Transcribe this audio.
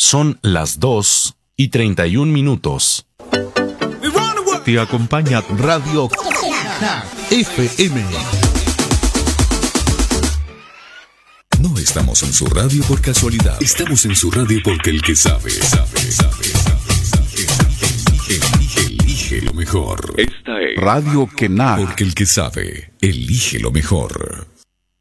Son las 2:31. Te acompaña Radio FM. No estamos en su radio por casualidad. Estamos en su radio porque el que sabe. Elige lo mejor. Esta es Radio Kenak. Porque el que sabe, elige lo mejor.